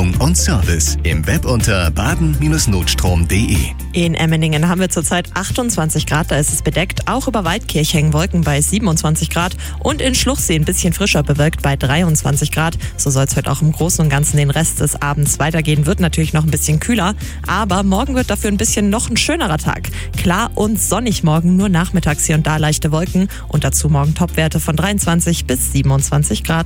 Beratung und Service im Web unter baden-notstrom.de. In Emmendingen haben wir zurzeit 28 Grad, da ist es bedeckt. Auch über Waldkirch hängen Wolken bei 27 Grad und in Schluchsee ein bisschen frischer bewölkt bei 23 Grad. So soll es heute auch im Großen und Ganzen den Rest des Abends weitergehen. Wird natürlich noch ein bisschen kühler, aber morgen wird dafür noch ein schönerer Tag. Klar und sonnig morgen, nur nachmittags hier und da leichte Wolken und dazu morgen Topwerte von 23 bis 27 Grad.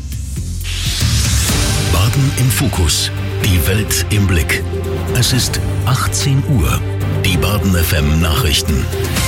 Baden im Fokus. Die Welt im Blick. Es ist 18 Uhr. Die Baden FM Nachrichten.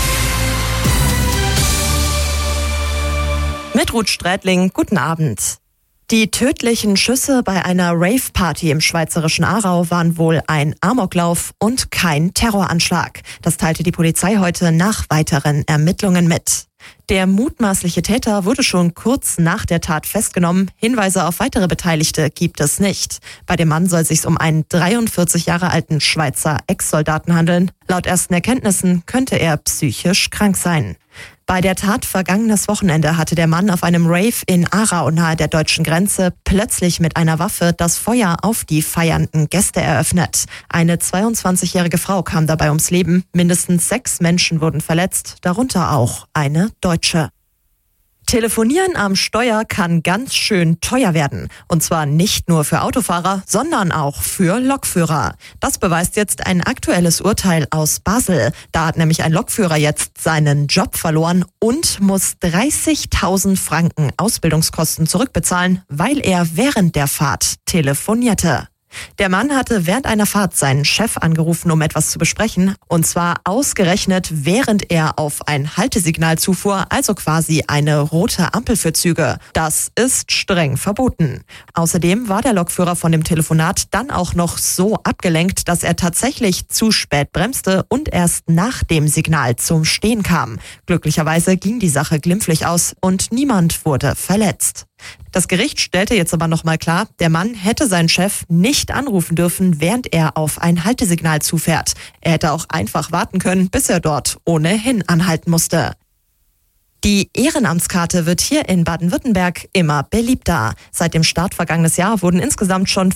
Mit Ruth Strätling, guten Abend. Die tödlichen Schüsse bei einer Rave-Party im schweizerischen Aarau waren wohl ein Amoklauf und kein Terroranschlag. Das teilte die Polizei heute nach weiteren Ermittlungen mit. Der mutmaßliche Täter wurde schon kurz nach der Tat festgenommen. Hinweise auf weitere Beteiligte gibt es nicht. Bei dem Mann soll es sich um einen 43 Jahre alten Schweizer Ex-Soldaten handeln. Laut ersten Erkenntnissen könnte er psychisch krank sein. Bei der Tat vergangenes Wochenende hatte der Mann auf einem Rave in Aarau nahe der deutschen Grenze plötzlich mit einer Waffe das Feuer auf die feiernden Gäste eröffnet. Eine 22-jährige Frau kam dabei ums Leben. Mindestens 6 Menschen wurden verletzt, darunter auch eine Deutsche. Telefonieren am Steuer kann ganz schön teuer werden. Und zwar nicht nur für Autofahrer, sondern auch für Lokführer. Das beweist jetzt ein aktuelles Urteil aus Basel. Da hat nämlich ein Lokführer jetzt seinen Job verloren und muss 30.000 Franken Ausbildungskosten zurückbezahlen, weil er während der Fahrt telefonierte. Der Mann hatte während einer Fahrt seinen Chef angerufen, um etwas zu besprechen. Und zwar ausgerechnet, während er auf ein Haltesignal zufuhr, also quasi eine rote Ampel für Züge. Das ist streng verboten. Außerdem war der Lokführer von dem Telefonat dann auch noch so abgelenkt, dass er tatsächlich zu spät bremste und erst nach dem Signal zum Stehen kam. Glücklicherweise ging die Sache glimpflich aus und niemand wurde verletzt. Das Gericht stellte jetzt aber nochmal klar, der Mann hätte seinen Chef nicht anrufen dürfen, während er auf ein Haltesignal zufährt. Er hätte auch einfach warten können, bis er dort ohnehin anhalten musste. Die Ehrenamtskarte wird hier in Baden-Württemberg immer beliebter. Seit dem Start vergangenes Jahr wurden insgesamt schon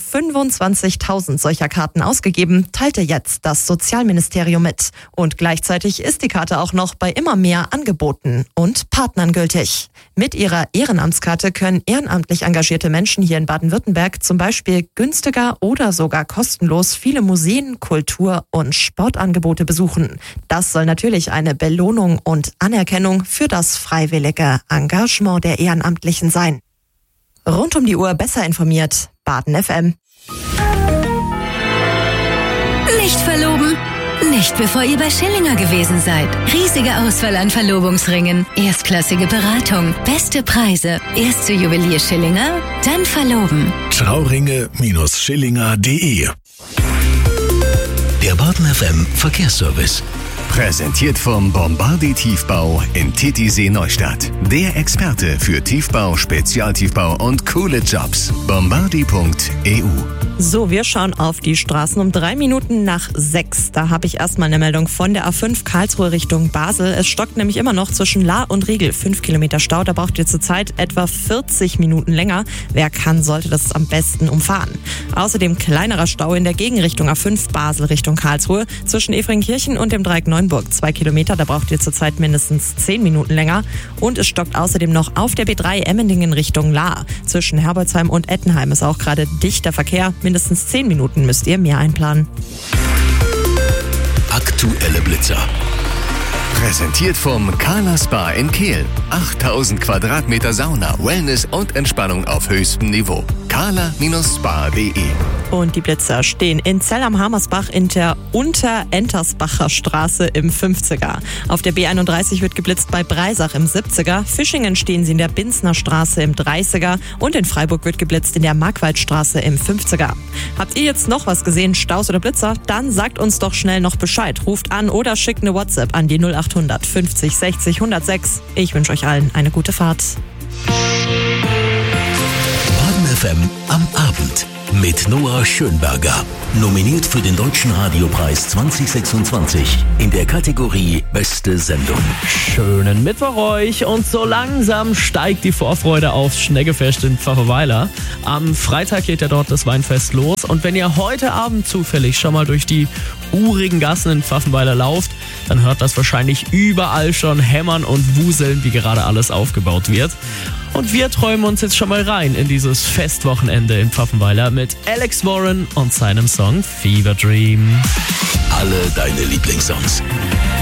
25.000 solcher Karten ausgegeben, teilte jetzt das Sozialministerium mit. Und gleichzeitig ist die Karte auch noch bei immer mehr Angeboten und Partnern gültig. Mit ihrer Ehrenamtskarte können ehrenamtlich engagierte Menschen hier in Baden-Württemberg zum Beispiel günstiger oder sogar kostenlos viele Museen, Kultur- und Sportangebote besuchen. Das soll natürlich eine Belohnung und Anerkennung für das freiwillige Engagement der Ehrenamtlichen sein. Rund um die Uhr besser informiert, Baden FM. Nicht verloben? Nicht bevor ihr bei Schillinger gewesen seid. Riesige Auswahl an Verlobungsringen, erstklassige Beratung, beste Preise. Erst zu Juwelier Schillinger, dann verloben. Trauringe-Schillinger.de. Der Baden FM Verkehrsservice. Präsentiert vom Bombardi Tiefbau in Titisee Neustadt. Der Experte für Tiefbau, Spezialtiefbau und coole Jobs. Bombardi.eu. So, wir schauen auf die Straßen um 3 Minuten nach 6. Da habe ich erstmal eine Meldung von der A5 Karlsruhe Richtung Basel. Es stockt nämlich immer noch zwischen Lahr und Riegel. 5 Kilometer Stau, da braucht ihr zurzeit etwa 40 Minuten länger. Wer kann, sollte das am besten umfahren. Außerdem kleinerer Stau in der Gegenrichtung A5 Basel Richtung Karlsruhe. Zwischen Efringkirchen und dem Dreieck Neuenburg 2 Kilometer, da braucht ihr zurzeit mindestens 10 Minuten länger. Und es stockt außerdem noch auf der B3 Emmendingen Richtung Lahr. Zwischen Herbolzheim und Ettenheim ist auch gerade dichter Verkehr. Mindestens 10 Minuten müsst ihr mehr einplanen. Aktuelle Blitzer. Präsentiert vom Carla Spa in Kehl. 8000 Quadratmeter Sauna, Wellness und Entspannung auf höchstem Niveau. carla-spa.de. Und die Blitzer stehen in Zell am Hamersbach in der Unter-Entersbacher Straße im 50er. Auf der B31 wird geblitzt bei Breisach im 70er. Fischingen stehen sie in der Binsner Straße im 30er. Und in Freiburg wird geblitzt in der Markwaldstraße im 50er. Habt ihr jetzt noch was gesehen, Staus oder Blitzer? Dann sagt uns doch schnell noch Bescheid. Ruft an oder schickt eine WhatsApp an die 0800 50 60 106. Ich wünsche euch allen eine gute Fahrt. Baden FM am Abend. mit Noah Schönberger. Nominiert für den Deutschen Radiopreis 2026 in der Kategorie Beste Sendung. Schönen Mittwoch euch und so langsam steigt die Vorfreude aufs Schneggefest in Pfaffenweiler. Am Freitag geht ja dort das Weinfest los und wenn ihr heute Abend zufällig schon mal durch die urigen Gassen in Pfaffenweiler lauft, dann hört das wahrscheinlich überall schon hämmern und wuseln, wie gerade alles aufgebaut wird. Und wir träumen uns jetzt schon mal rein in dieses Festwochenende in Pfaffenweiler mit Alex Warren und seinem Song Fever Dream. Alle deine Lieblingssongs.